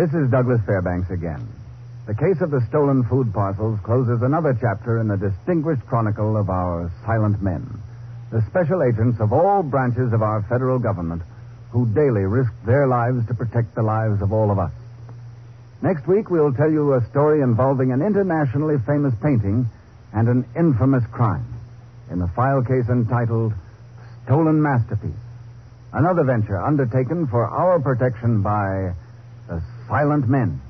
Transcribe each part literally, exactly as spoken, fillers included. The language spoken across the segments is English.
This is Douglas Fairbanks again. The case of the stolen food parcels closes another chapter in the distinguished chronicle of our silent men, the special agents of all branches of our federal government who daily risk their lives to protect the lives of all of us. Next week, we'll tell you a story involving an internationally famous painting and an infamous crime in the file case entitled Stolen Masterpiece, another venture undertaken for our protection by the Silent Men.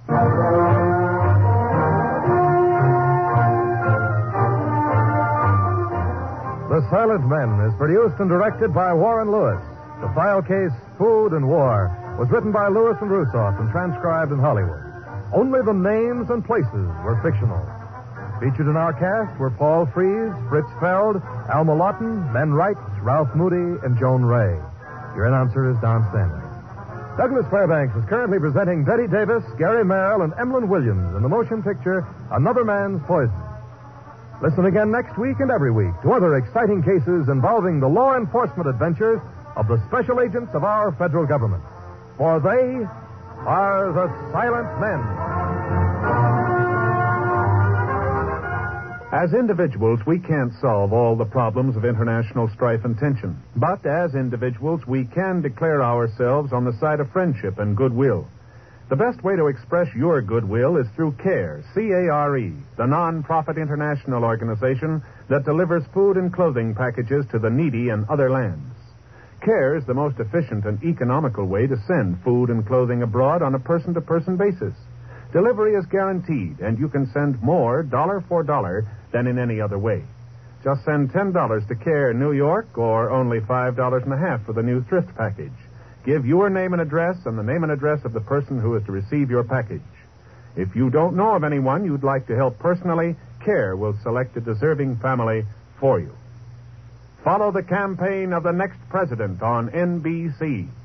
The Silent Men is produced and directed by Warren Lewis. The file case, Food and War, was written by Lewis and Rusoff and transcribed in Hollywood. Only the names and places were fictional. Featured in our cast were Paul Frees, Fritz Feld, Alma Lawton, Ben Wright, Ralph Moody, and Joan Ray. Your announcer is Don Stanley. Douglas Fairbanks is currently presenting Betty Davis, Gary Merrill, and Emlyn Williams in the motion picture Another Man's Poison. Listen again next week and every week to other exciting cases involving the law enforcement adventures of the special agents of our federal government. For they are the Silent Men. As individuals, we can't solve all the problems of international strife and tension. But as individuals, we can declare ourselves on the side of friendship and goodwill. The best way to express your goodwill is through CARE, C A R E, the non-profit international organization that delivers food and clothing packages to the needy in other lands. CARE is the most efficient and economical way to send food and clothing abroad on a person-to-person basis. Delivery is guaranteed, and you can send more dollar for dollar than in any other way. Just send ten dollars to CARE New York, or only five dollars and a half for the new thrift package. Give your name and address and the name and address of the person who is to receive your package. If you don't know of anyone you'd like to help personally, CARE will select a deserving family for you. Follow the campaign of the next president on N B C.